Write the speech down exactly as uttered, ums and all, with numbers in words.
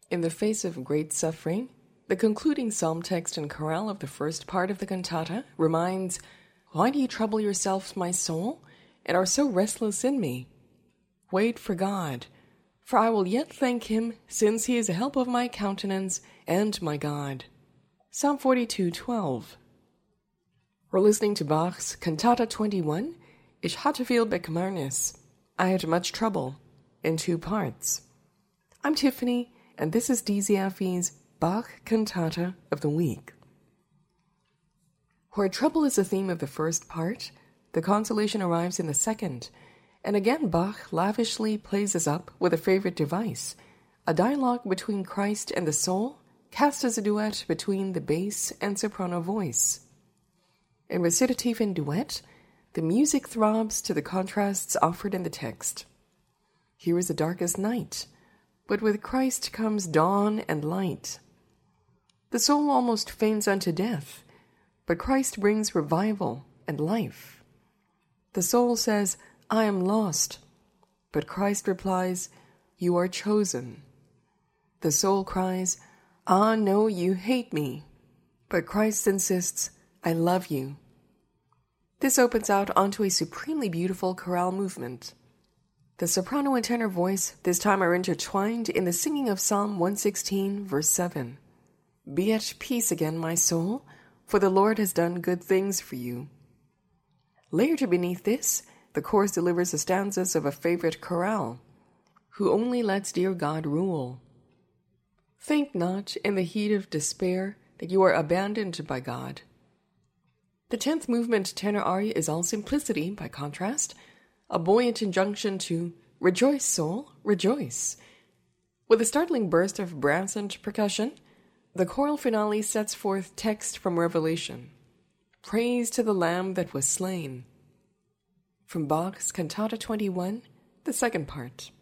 In the face of great suffering, the concluding psalm text and chorale of the first part of the cantata reminds, "Why do you trouble yourself, my soul, and are so restless in me? Wait for God, for I will yet thank him, since he is the help of my countenance and my God." Psalm forty-two twelve. We're listening to Bach's Cantata twenty-one, Ich hatte viel Beklagnis, I had much trouble, in two parts. I'm Tiffany, and this is D Z F E's Bach Cantata of the Week. Where trouble is the theme of the first part, the consolation arrives in the second, and again Bach lavishly plays us up with a favorite device, a dialogue between Christ and the soul, cast as a duet between the bass and soprano voice. In recitative and duet, the music throbs to the contrasts offered in the text. Here is the darkest night, but with Christ comes dawn and light. The soul almost faints unto death, but Christ brings revival and life. The soul says, "I am lost," but Christ replies, "You are chosen." The soul cries, "Ah, no, you hate me," but Christ insists, "I love you." This opens out onto a supremely beautiful chorale movement. The soprano and tenor voice this time are intertwined in the singing of Psalm one sixteen, verse seven. "Be at peace again, my soul, for the Lord has done good things for you." Layered beneath this, the chorus delivers the stanzas of a favorite chorale, "Who only lets dear God rule." Think not, in the heat of despair, that you are abandoned by God. The tenth movement tenor aria is all simplicity, by contrast, a buoyant injunction to "Rejoice, soul, rejoice." With a startling burst of brass and percussion, the choral finale sets forth text from Revelation. Praise to the Lamb that was slain. From Bach's Cantata twenty-one, the second part.